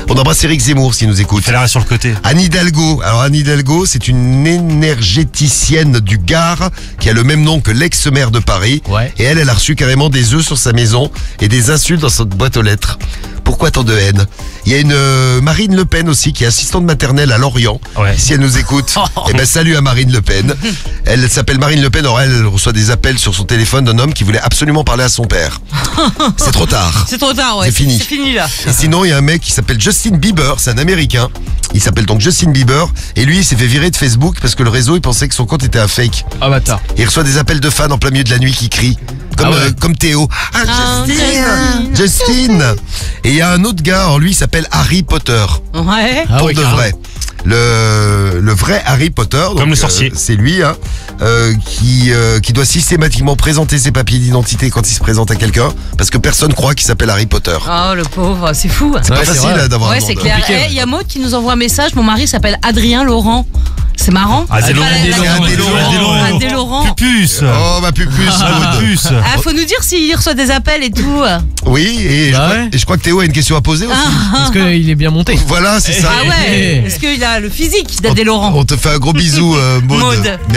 On embrasse Éric Zemmour s'il nous écoute. Fais l'arrêt sur le côté. Anne Hidalgo. Alors Anne Hidalgo, c'est une énergéticienne du Gard qui a le même nom que l'ex-maire de Paris. Ouais. Et elle a reçu carrément des œufs sur sa maison et des insultes dans sa boîte aux lettres. Pourquoi tant de haine? Il y a une Marine Le Pen aussi qui est assistante maternelle à Lorient. Ouais. Si elle nous écoute, eh ben salut à Marine Le Pen. Elle s'appelle Marine Le Pen. Alors elle reçoit des appels sur son téléphone d'un homme qui voulait absolument parler à son père. C'est trop tard. C'est trop tard, ouais. C'est fini. C'est fini là. Et sinon, il y a un mec qui s'appelle Justin Bieber, c'est un Américain. Il s'appelle donc Justin Bieber. Et lui, il s'est fait virer de Facebook parce que le réseau, il pensait que son compte était un fake. Ah bâtard. Il reçoit des appels de fans en plein milieu de la nuit qui crient. Comme, Ah ouais. comme Théo. Ah, Justin. Et il y a un autre gars, alors lui, il s'appelle Harry Potter. Ouais. Ah Pour ouais, de carrément. vrai. Le vrai Harry Potter, donc, Comme le sorcier. c'est lui qui doit systématiquement présenter ses papiers d'identité quand il se présente à quelqu'un, parce que personne croit qu'il s'appelle Harry Potter. Oh le pauvre, c'est fou. C'est Ouais, pas c'est facile vrai. d'avoir un Ouais, nom c'est de- clair. compliqué, Il y a Maud qui nous envoie un message. Mon mari s'appelle Adrien Laurent. C'est marrant. Adé Laurent. Adé Laurent. Pupuce. Oh ma pupus. Maud. Pupuce. Ah, faut nous dire s'il reçoit des appels et tout. Oui, et, Bah je crois, ouais. et je crois que Théo a une question à poser aussi. Est-ce qu'il est bien monté? Voilà, c'est ça. Ah ouais. Est-ce qu'il a le physique d'Adé Laurent? On te fait un gros bisou, Maud. Maud.